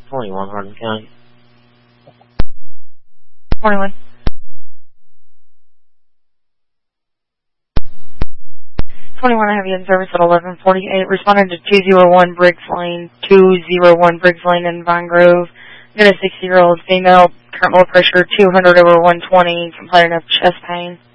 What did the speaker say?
21 Hardin County. 21. 21, I have you in service at 1148. Responding to 201 Briggs Lane, 201 Briggs Lane in Vine Grove. Got a 60-year-old female, current blood pressure 200/120, complaining of chest pain.